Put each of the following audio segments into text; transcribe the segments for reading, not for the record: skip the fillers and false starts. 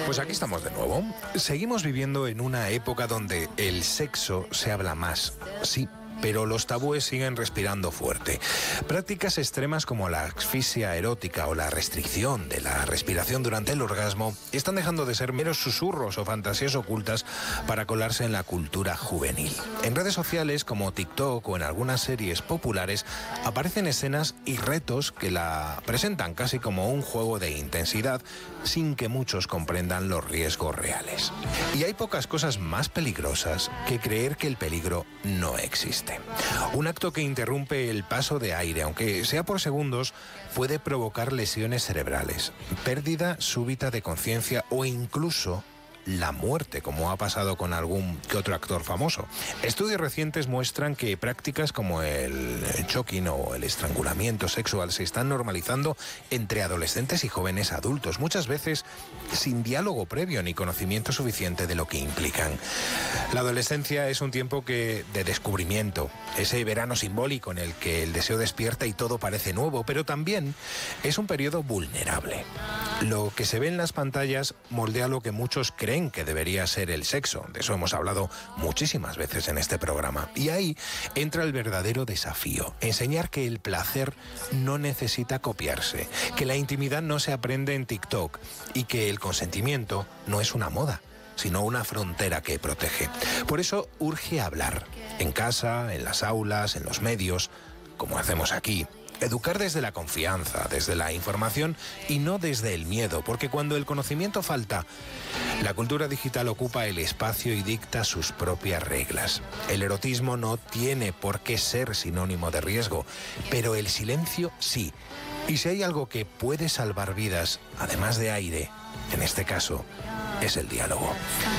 Pues aquí estamos de nuevo. Seguimos viviendo en una época donde el sexo se habla más. Sí, pero los tabúes siguen respirando fuerte. Prácticas extremas como la asfixia erótica o la restricción de la respiración durante el orgasmo están dejando de ser meros susurros o fantasías ocultas para colarse en la cultura juvenil. En redes sociales como TikTok o en algunas series populares aparecen escenas y retos que la presentan casi como un juego de intensidad sin que muchos comprendan los riesgos reales. Y hay pocas cosas más peligrosas que creer que el peligro no existe. Un acto que interrumpe el paso de aire, aunque sea por segundos, puede provocar lesiones cerebrales, pérdida súbita de conciencia o incluso la muerte, como ha pasado con algún que otro actor famoso. Estudios recientes muestran que prácticas como el choking o el estrangulamiento sexual se están normalizando entre adolescentes y jóvenes adultos, muchas veces sin diálogo previo ni conocimiento suficiente de lo que implican. La adolescencia es un tiempo de descubrimiento, ese verano simbólico en el que el deseo despierta y todo parece nuevo, pero también es un periodo vulnerable. Lo que se ve en las pantallas moldea lo que muchos creen que debería ser el sexo. De eso hemos hablado muchísimas veces en este programa. Y ahí entra el verdadero desafío: enseñar que el placer no necesita copiarse, que la intimidad no se aprende en TikTok y que el consentimiento no es una moda, sino una frontera que protege. Por eso urge hablar, en casa, en las aulas, en los medios, como hacemos aquí. Educar desde la confianza, desde la información y no desde el miedo, porque cuando el conocimiento falta, la cultura digital ocupa el espacio y dicta sus propias reglas. El erotismo no tiene por qué ser sinónimo de riesgo, pero el silencio sí. Y si hay algo que puede salvar vidas, además de aire, en este caso, es el diálogo.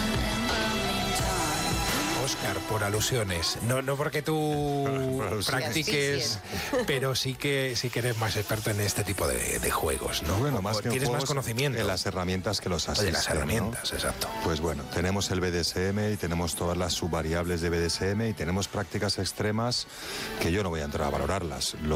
Óscar, por alusiones, no porque tú practiques, pero sí que eres más experto en este tipo de juegos, ¿no? Bueno, más que tienes juegos, más conocimiento de las herramientas que los asisten. De las herramientas, ¿no? Exacto. Pues bueno, tenemos el BDSM y tenemos todas las subvariables de BDSM y tenemos prácticas extremas que yo no voy a entrar a valorarlas.